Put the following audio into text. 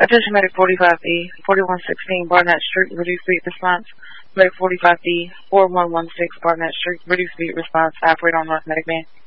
Attention Medic 45B, 4116 Barnett Street, reduced beat response. Medic 45B, 4116 Barnett Street, reduced beat response. Operate on North Medic Man.